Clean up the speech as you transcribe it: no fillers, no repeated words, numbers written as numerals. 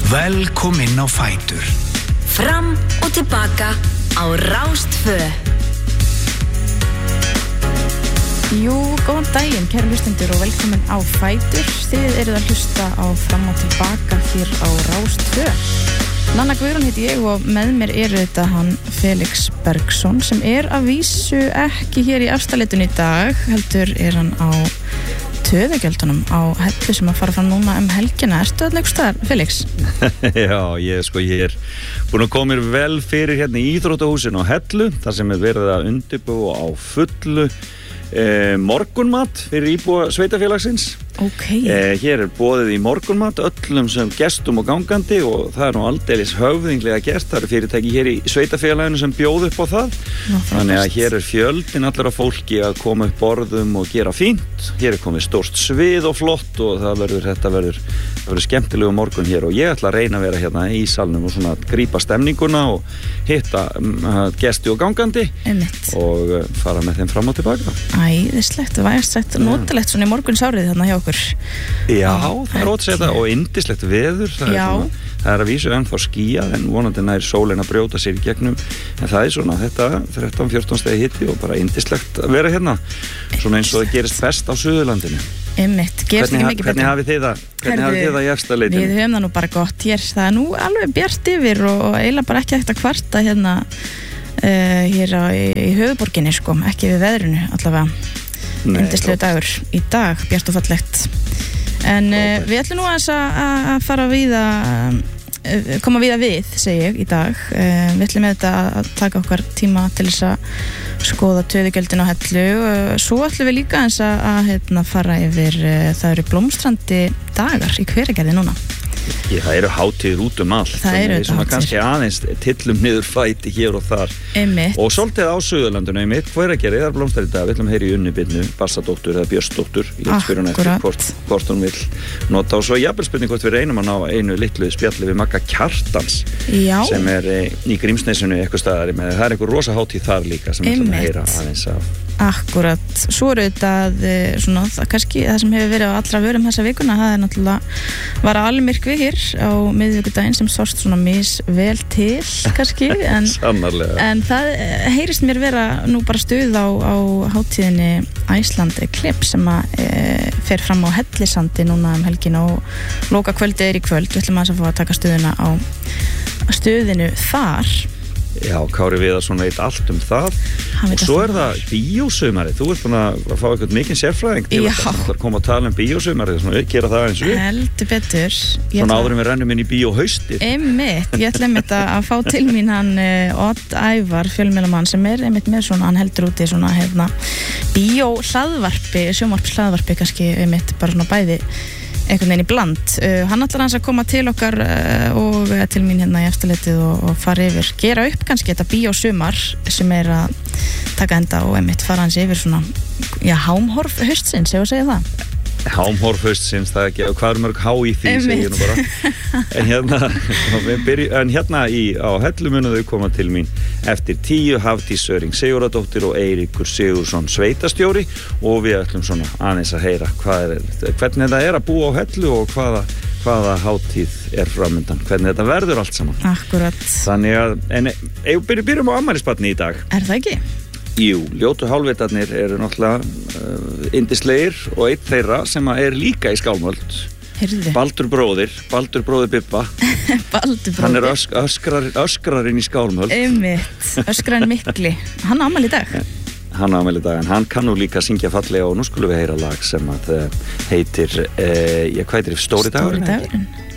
Velkomin á Fætur. Fram og tilbaka á Rás 2. Jú, góðan daginn, kæru hlustendur og velkomin á Fætur. Þið eruð að hlusta á Fram og tilbaka hér á Rás 2. Nanna Guðrún heiti ég og með mér þetta hann Felix Bergsson sem að vísu ekki hér í Efstaleitun í dag, heldur hann á töðugjöldunum á Hellu sem að fara fram núna helgina. Ertu að einhvers staðar, Felix? Já, ég búin að koma mér vel fyrir hérna í íþróttahúsinu á Hellu, þar sem verið að undirbúa á fullu morgunmat fyrir íbúa sveitafélagsins. Okay. Hér boðið í morgunmat öllum sem gestum og gangandi og það nú aldeilis höfðinglega gert. Það eru fyrirtæki hér í sveitafélaginu sem bjóð upp á það. Þannig að hér fjöldin allir af fólki að koma upp borðum og gera fínt. Hér komið stórt svið og flott og þetta verður skemmtilegu morgun hér og ég ætla að reyna að vera hérna í salnum og svona grípa stemninguna og hitta gesti og gangandi. Einmitt. Og fara með þeim fram og tilbaka. Æðislegt, vægast notalegt svona í morgunsárið þarna hjá okkur. Já, það ótsetta og yndislegt veður. Það að vísu ennþá skýjað en vonandi nær sólin að brjóta sér í gegnum. En það svona þetta 13-14 stegi hiti og bara yndislegt að vera hérna. Svona eins og það gerist best á Suðurlandinu. Einmitt, gerist ekki mikið betur. Hvernig hafið þið það í Efstaleitinu? Við höfum það nú bara gott hér. Það nú alveg bjart yfir og eiginlega bara ekki hægt að kvarta hérna hér í höfuðborginni sko, ekki við veðrinu allavega. Yndislegu dagur í dag, bjart og fallegt. En við ætlum nú að fara koma víða við, segi ég, í dag. Við ætlum með þetta að taka okkar tíma til þess að skoða töðugjöldin á Hellu. Svo ætlum við líka að fara yfir, það eru blómstrandi dagar í Hveragerði núna. Það eru hátíðir út allt. Það eru svona kannski aðeins tillum niður fæti hér og þar. Einmitt. Og svolítið á Suðurlandinu einmitt. Hveragerði, það blómstrar í dag. Við ætlum að heyra í Unni Birnu, Bassadóttur eða Björnsdóttur. Ég spyr hún eftir hvort hún vill nota. Og svo jafnvel spurning hvort við reynum að ná einu litlu spjalli við Magga Kjartans. Já. Sem í Grímsnesinu eitthvað staðar með. Það einhver rosa hátíð þar líka sem við ætlum að heyra aðeins af. Akkurat. Svo þetta svona, kannski það sem hefur verið á allra vörum þessa vikuna, það náttúrulega var almyrkvi hér á miðvikudaginn sem sást svona misvel til kannski, en það heyrist mér vera nú bara stuð á hátíðinni Iceland Eclipse sem fer fram á Hellisandi núna helgina og loka kvöldið í kvöld. Við ætlum að fá að taka stuðina á stuðinu þar. Já, Kári Viðarsson veit allt það og svo það bíósumari. Þú ert búin að fá eitthvað mikinn sérfræðing til að koma að tala bíósumari og gera það eins og heldur betur. Svona áður en við rennum inn í bíóhaustið. Einmitt, ég ætla einmitt að fá til mín hann Odd Ævar, fjölmiðlamann sem einmitt með svona, hann heldur úti svona bíóhlaðvarpi, sjónvarpshlaðvarpi kannski einmitt bara svona bæði einhvern veginn í bland. Hann ætlar hans að koma til okkar og til mín hérna í Efstaleitið og fara yfir, gera upp kannski þetta bíósumar sem að taka enda og einmitt fara hans yfir svona, hámhorf haustsins, ef að segja það. Hámhorf haustsins, það ekki, hvað mörg há í því, segir ég nú bara. En hérna á Hellu munu þau koma til mín eftir 10, Hafdís Öring Sigurðardóttir og Eiríkur Sigurðsson sveitastjóri og við ætlum svona aðeins að heyra hvernig þetta að búa á Hellu og hvaða hátíð framundan, hvernig þetta verður allt saman. Akkurat. Þannig en byrjum á afmælisbarni í dag. Það ekki? Jú, ljótu hálfvitarnir eru náttúrulega yndislegir og einn þeirra sem líka í Skálmöld. Heyrðu. Baldur bróðir Bibba. Baldur bróðir. Hann öskrarinn í Skálmöld. Einmitt, öskrarinn mikli. Hann á afmæli í dag. Hann á afmæli í dag, en hann kann nú líka syngja fallega og nú skulum við heyra lag sem heitir, hvað heitir Stóri dagurinn?